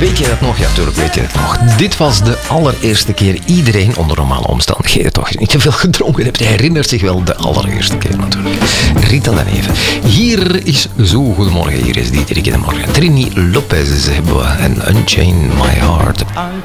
Weet je dat nog? Ja, natuurlijk weet je het nog. Dit was de allereerste keer. Iedereen onder normale omstandigheden toch niet te veel gedronken hebt. Hij herinnert zich wel de allereerste keer natuurlijk. Rita dan even. Hier is zo, goedemorgen, hier is Dieterik in de morgen. Trini Lopez hebben we en Unchain My Heart.